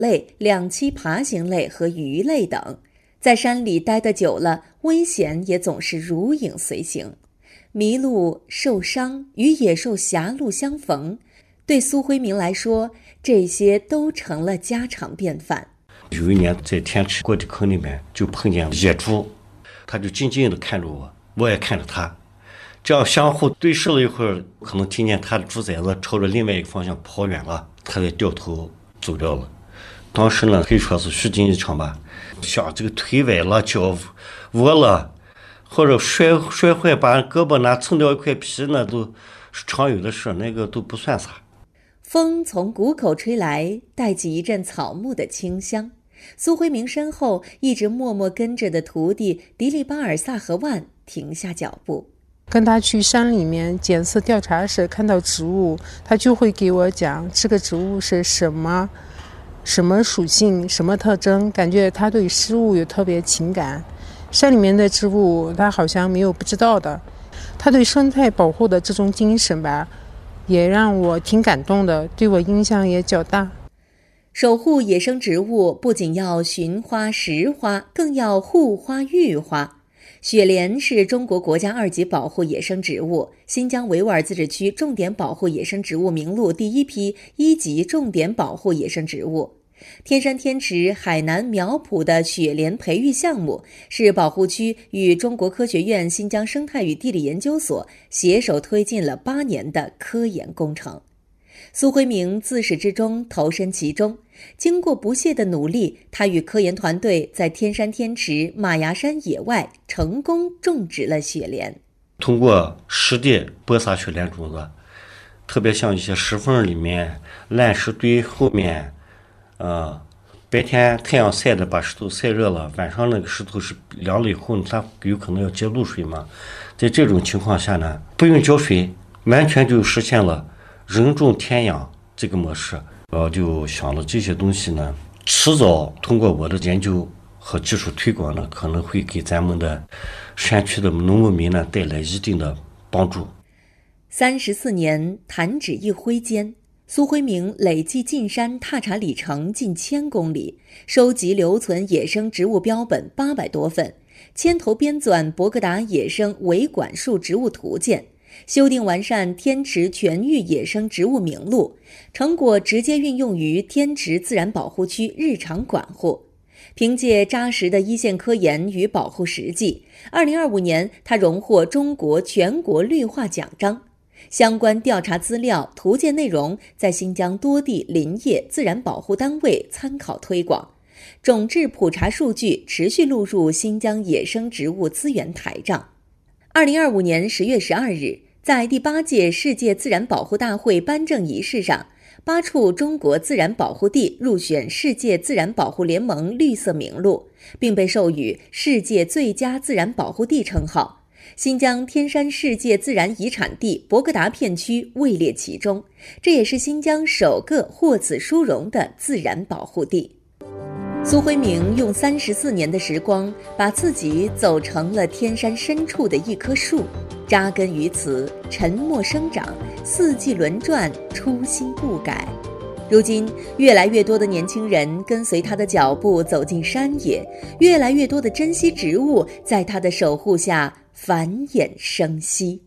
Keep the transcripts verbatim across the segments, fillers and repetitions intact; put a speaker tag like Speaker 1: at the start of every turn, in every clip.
Speaker 1: 类、两栖爬行类和鱼类等。在山里待得久了，危险也总是如影随形。迷路、受伤与野兽狭路相逢，对苏辉明来说，这些都成了家常便饭。
Speaker 2: 有一年在天池过地坑里面就碰见野猪，他就静静地看着我，我也看着他，这样相互对视了一会儿，可能听见他的猪崽子朝着另外一个方向跑远了，他才掉头走掉了。当时呢，可以说是虚惊一场吧，像这个腿崴了、脚窝了，或者摔摔坏把胳膊拿蹭掉一块皮，那都是常有的事，那个都不算啥。
Speaker 1: 风从谷口吹来，带起一阵草木的清香。苏辉明身后一直默默跟着的徒弟迪利巴尔萨和万停下脚步。
Speaker 3: 跟他去山里面检测调查时，看到植物，他就会给我讲这个植物是什么什么属性、什么特征，感觉他对事物有特别情感。山里面的植物他好像没有不知道的，他对生态保护的这种精神吧，也让我挺感动的，对我影响也较大。
Speaker 1: 守护野生植物不仅要寻花识花，更要护花育花。雪莲是中国国家二级保护野生植物，新疆维吾尔自治区重点保护野生植物名录第一批一级重点保护野生植物。天山天池海南苗圃的雪莲培育项目是保护区与中国科学院新疆生态与地理研究所携手推进了八年的科研工程。苏辉明自始至终投身其中，经过不懈的努力，他与科研团队在天山天池马牙山野外成功种植了雪莲。
Speaker 2: 通过实地播撒雪莲种子，特别像一些石缝里面、烂石堆后面，呃，白天太阳晒的把石头晒热了，晚上那个石头是凉了以后，它有可能要接露水嘛。在这种情况下呢，不用浇水，完全就实现了人种天养这个模式。我就想了这些东西呢，迟早通过我的研究和技术推广呢，可能会给咱们的山区的农牧民呢带来一定的帮助。
Speaker 1: 三十四年，弹指一挥间，苏辉明累计进山踏查里程近千公里，收集留存野生植物标本八百多份，牵头编纂《博格达野生维管束植物图鉴》，修订完善天池全域野生植物名录，成果直接运用于天池自然保护区日常管护。凭借扎实的一线科研与保护实际，二零二五年他荣获中国全国绿化奖章。相关调查资料、图鉴内容在新疆多地林业自然保护单位参考推广，种质普查数据持续录入新疆野生植物资源台账。二零二五年十月十二日，在第八届世界自然保护大会颁证仪式上，八处中国自然保护地入选世界自然保护联盟绿色名录，并被授予世界最佳自然保护地称号。新疆天山世界自然遗产地博格达片区位列其中，这也是新疆首个获此殊荣的自然保护地。苏辉明用三十四年的时光，把自己走成了天山深处的一棵树，扎根于此，沉默生长，四季轮转，初心不改。如今，越来越多的年轻人跟随他的脚步走进山野，越来越多的珍稀植物在他的守护下繁衍生息。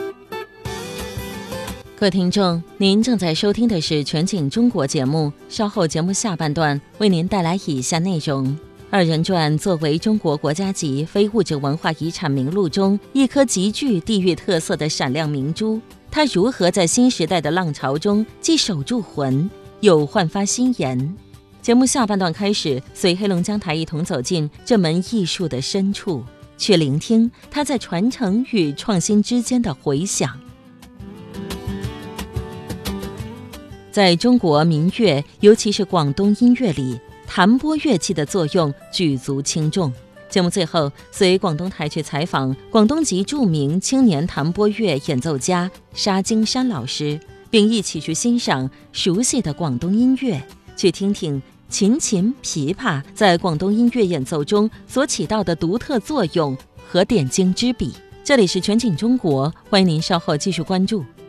Speaker 4: 各位听众，您正在收听的是全景中国节目，稍后节目下半段为您带来以下内容。二人转作为中国国家级非物质文化遗产名录中一颗极具地域特色的闪亮明珠，它如何在新时代的浪潮中既守住魂，又焕发新颜？节目下半段开始，随黑龙江台一同走进这门艺术的深处，去聆听它在传承与创新之间的回响。在中国民乐，尤其是广东音乐里，弹拨乐器的作用举足轻重。节目最后，随广东台去采访广东籍著名青年弹拨乐演奏家沙金山老师，并一起去欣赏熟悉的广东音乐，去听听琴琴、琵琶在广东音乐演奏中所起到的独特作用和点睛之笔。这里是全景中国，欢迎您稍后继续关注。